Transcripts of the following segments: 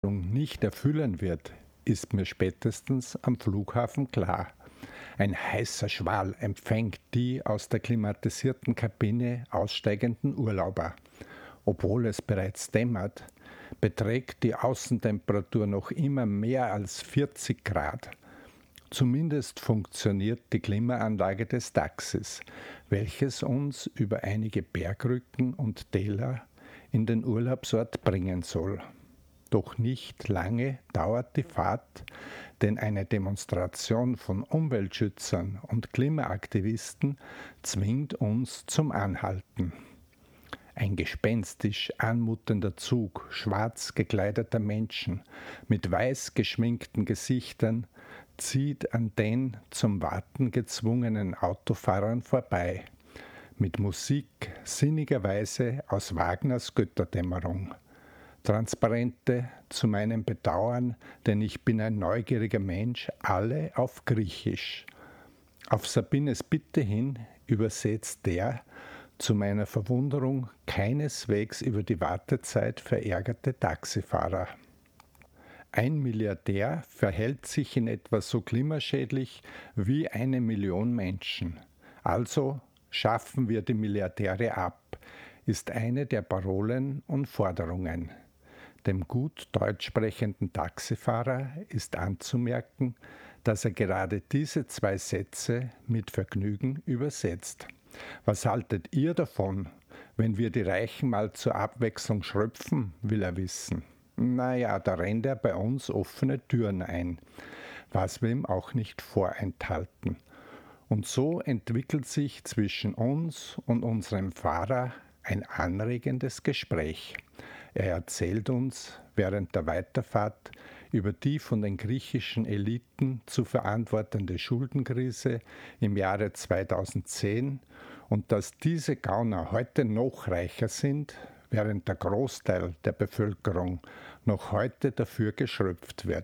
nicht erfüllen wird, ist mir spätestens am Flughafen klar. Ein heißer Schwall empfängt die aus der klimatisierten Kabine aussteigenden Urlauber. Obwohl es bereits dämmert, beträgt die Außentemperatur noch immer mehr als 40 Grad. Zumindest funktioniert die Klimaanlage des Taxis, welches uns über einige Bergrücken und Täler in den Urlaubsort bringen soll. Doch nicht lange dauert die Fahrt, denn eine Demonstration von Umweltschützern und Klimaaktivisten zwingt uns zum Anhalten. Ein gespenstisch anmutender Zug schwarz gekleideter Menschen mit weiß geschminkten Gesichtern zieht an den zum Warten gezwungenen Autofahrern vorbei, mit Musik sinnigerweise aus Wagners Götterdämmerung. Transparente, zu meinem Bedauern, denn ich bin ein neugieriger Mensch, alle auf Griechisch. Auf Sabines Bitte hin übersetzt der, zu meiner Verwunderung, keineswegs über die Wartezeit verärgerte Taxifahrer. Ein Milliardär verhält sich in etwa so klimaschädlich wie 1 Million Menschen. Also schaffen wir die Milliardäre ab, ist eine der Parolen und Forderungen. Dem gut deutsch sprechenden Taxifahrer ist anzumerken, dass er gerade diese 2 Sätze mit Vergnügen übersetzt. Was haltet ihr davon, wenn wir die Reichen mal zur Abwechslung schröpfen, will er wissen. Naja, da rennt er bei uns offene Türen ein, was wir ihm auch nicht vorenthalten. Und so entwickelt sich zwischen uns und unserem Fahrer ein anregendes Gespräch. Er erzählt uns während der Weiterfahrt über die von den griechischen Eliten zu verantwortende Schuldenkrise im Jahre 2010 und dass diese Gauner heute noch reicher sind, während der Großteil der Bevölkerung noch heute dafür geschröpft wird.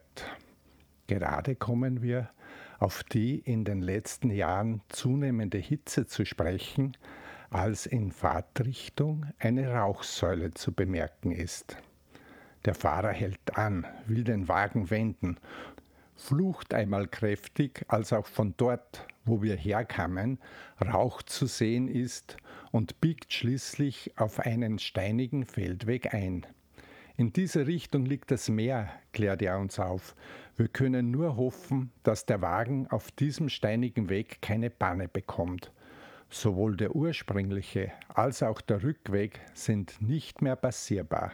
Gerade kommen wir auf die in den letzten Jahren zunehmende Hitze zu sprechen, als in Fahrtrichtung eine Rauchsäule zu bemerken ist. Der Fahrer hält an, will den Wagen wenden, flucht einmal kräftig, als auch von dort, wo wir herkamen, Rauch zu sehen ist und biegt schließlich auf einen steinigen Feldweg ein. In diese Richtung liegt das Meer, klärt er uns auf. Wir können nur hoffen, dass der Wagen auf diesem steinigen Weg keine Panne bekommt. Sowohl der ursprüngliche als auch der Rückweg sind nicht mehr passierbar.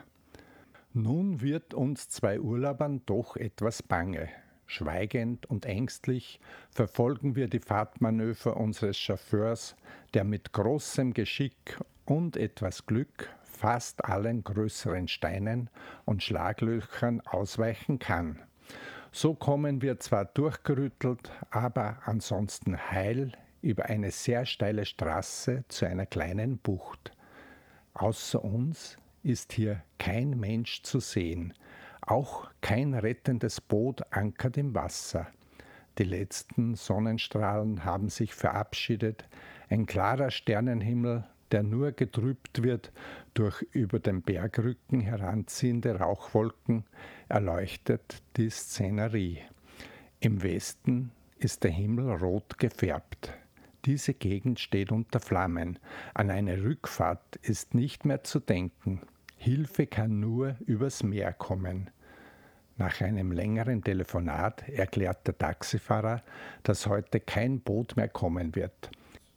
Nun wird uns 2 Urlaubern doch etwas bange. Schweigend und ängstlich verfolgen wir die Fahrtmanöver unseres Chauffeurs, der mit großem Geschick und etwas Glück fast allen größeren Steinen und Schlaglöchern ausweichen kann. So kommen wir zwar durchgerüttelt, aber ansonsten heil über eine sehr steile Straße zu einer kleinen Bucht. Außer uns ist hier kein Mensch zu sehen, auch kein rettendes Boot ankert im Wasser. Die letzten Sonnenstrahlen haben sich verabschiedet, ein klarer Sternenhimmel, der nur getrübt wird durch über den Bergrücken heranziehende Rauchwolken, erleuchtet die Szenerie. Im Westen ist der Himmel rot gefärbt. Diese Gegend steht unter Flammen. An eine Rückfahrt ist nicht mehr zu denken. Hilfe kann nur übers Meer kommen. Nach einem längeren Telefonat erklärt der Taxifahrer, dass heute kein Boot mehr kommen wird.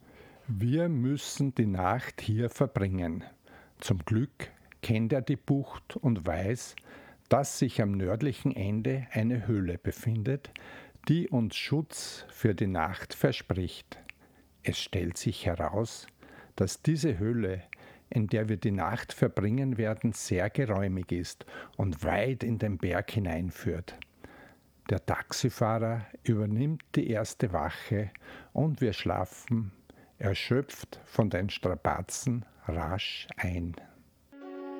Wir müssen die Nacht hier verbringen. Zum Glück kennt er die Bucht und weiß, dass sich am nördlichen Ende eine Höhle befindet, die uns Schutz für die Nacht verspricht. Es stellt sich heraus, dass diese Höhle, in der wir die Nacht verbringen werden, sehr geräumig ist und weit in den Berg hineinführt. Der Taxifahrer übernimmt die erste Wache und wir schlafen, erschöpft von den Strapazen, rasch ein.